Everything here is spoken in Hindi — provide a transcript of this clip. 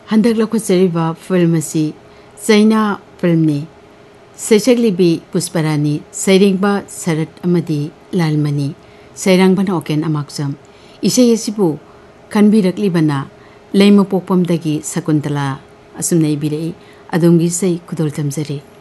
हंदक लखुचरीबा फिल्म असी चाइना फिल्मनी सैसक्लिबी पुष्परानी सैरेंबा शरत अमदी लालमनी सैरांगबन ओकेन अमाक्सम इसे यसिबु खनबिरकलिबना लैमपोकपमदगी शकुंतला असुमनै बिरई अदोंगी सै खुदोल तमजरी।